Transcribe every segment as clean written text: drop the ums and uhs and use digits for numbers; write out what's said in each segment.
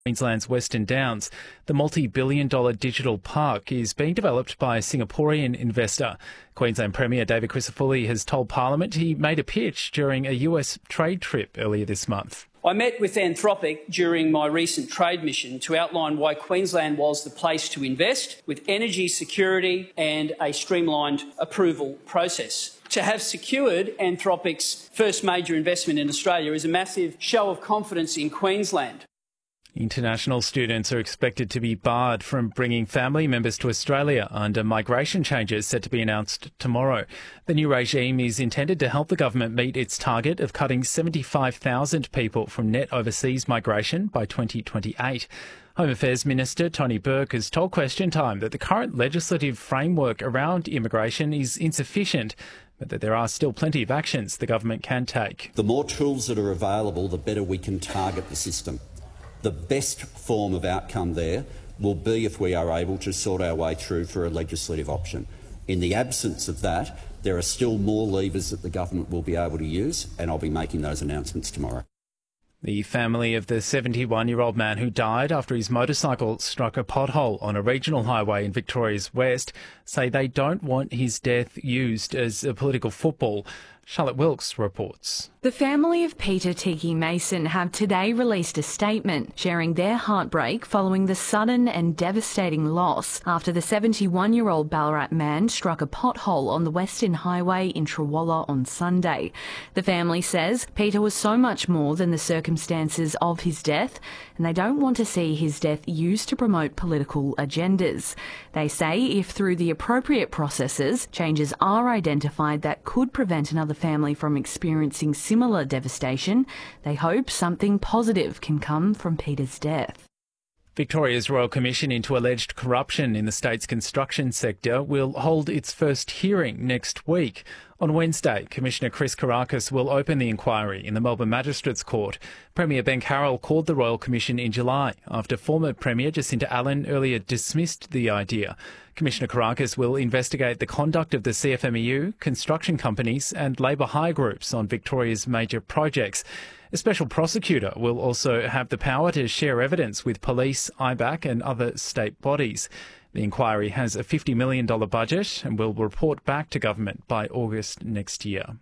Queensland's Western Downs. The multi-billion-dollar digital park is being developed by a Singaporean investor. Queensland Premier David Crisafulli has told Parliament he made a pitch during a US trade trip earlier this month. I met with Anthropic during my recent trade mission to outline why Queensland was the place to invest, with energy security and a streamlined approval process. To have secured Anthropic's first major investment in Australia is a massive show of confidence in Queensland. International students are expected to be barred from bringing family members to Australia under migration changes set to be announced tomorrow. The new regime is intended to help the government meet its target of cutting 75,000 people from net overseas migration by 2028. Home Affairs Minister Tony Burke has told Question Time that the current legislative framework around immigration is insufficient, but that there are still plenty of actions the government can take. The more tools that are available, the better we can target the system. The best form of outcome there will be if we are able to sort our way through for a legislative option. In the absence of that, there are still more levers that the government will be able to use, and I'll be making those announcements tomorrow. The family of the 71-year-old man who died after his motorcycle struck a pothole on a regional highway in Victoria's West say they don't want his death used as a political football. Charlotte Wilkes reports. The family of Peter Tiki Mason have today released a statement sharing their heartbreak following the sudden and devastating loss after the 71-year-old Ballarat man struck a pothole on the Western Highway in Trawalla on Sunday. The family says Peter was so much more than the circumstances of his death, and they don't want to see his death used to promote political agendas. They say if through the appropriate processes, changes are identified that could prevent another family from experiencing similar devastation, they hope something positive can come from Peter's death. Victoria's Royal Commission into alleged corruption in the state's construction sector will hold its first hearing next week. On Wednesday, Commissioner Chris Kourakis will open the inquiry in the Melbourne Magistrates Court. Premier Ben Carroll called the Royal Commission in July after former Premier Jacinta Allen earlier dismissed the idea. Commissioner Kourakis will investigate the conduct of the CFMEU, construction companies and labour hire groups on Victoria's major projects. A special prosecutor will also have the power to share evidence with police, IBAC and other state bodies. The inquiry has a $50 million budget and will report back to government by August next year.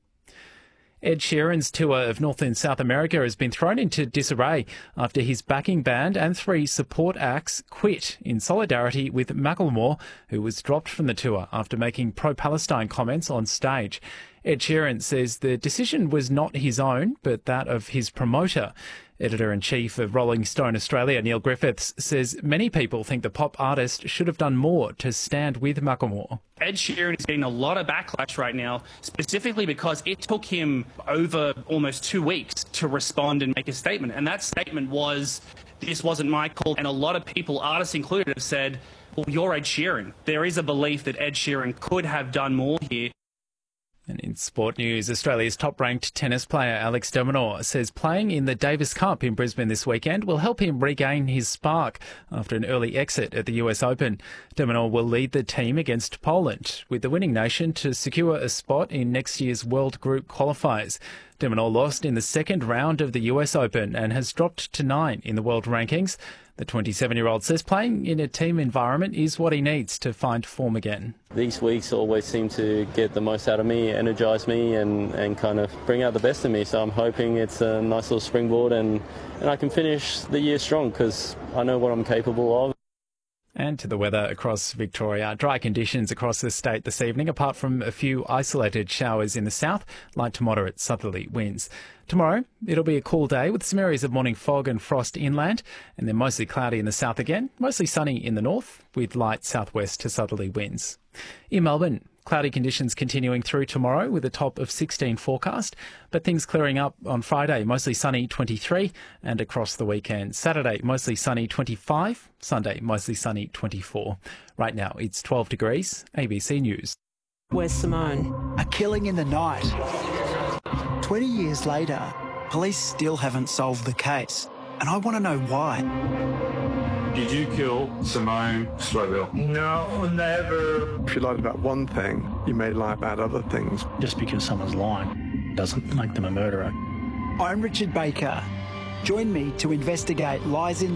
Ed Sheeran's tour of North and South America has been thrown into disarray after his backing band and 3 support acts quit in solidarity with Macklemore, who was dropped from the tour after making pro-Palestine comments on stage. Ed Sheeran says the decision was not his own, but that of his promoter. Editor-in-Chief of Rolling Stone Australia, Neil Griffiths, says many people think the pop artist should have done more to stand with Macklemore. Ed Sheeran is getting a lot of backlash right now, specifically because it took him over almost 2 weeks to respond and make a statement. And that statement was, this wasn't my call. And a lot of people, artists included, have said, well, you're Ed Sheeran. There is a belief that Ed Sheeran could have done more here. And in sport news, Australia's top-ranked tennis player Alex de Minaur says playing in the Davis Cup in Brisbane this weekend will help him regain his spark after an early exit at the US Open. De Minaur will lead the team against Poland, with the winning nation to secure a spot in next year's World Group qualifiers. De Minaur lost in the second round of the US Open and has dropped to 9 in the world rankings. The 27-year-old says playing in a team environment is what he needs to find form again. These weeks always seem to get the most out of me, energise me and kind of bring out the best in me. So I'm hoping it's a nice little springboard and I can finish the year strong because I know what I'm capable of. And to the weather across Victoria. Dry conditions across the state this evening, apart from a few isolated showers in the south, light to moderate southerly winds. Tomorrow, it'll be a cool day with some areas of morning fog and frost inland, and then mostly cloudy in the south again, mostly sunny in the north, with light southwest to southerly winds. In Melbourne, cloudy conditions continuing through tomorrow with a top of 16 forecast, but things clearing up on Friday, mostly sunny 23, and across the weekend. Saturday, mostly sunny 25, Sunday, mostly sunny 24. Right now, it's 12 degrees. ABC News. Where's Simone? A killing in the night. 20 years later, police still haven't solved the case, and I want to know why. Did you kill Simone Stroville? No, never. If you lied about one thing, you may lie about other things. Just because someone's lying doesn't make them a murderer. I'm Richard Baker. Join me to investigate lies in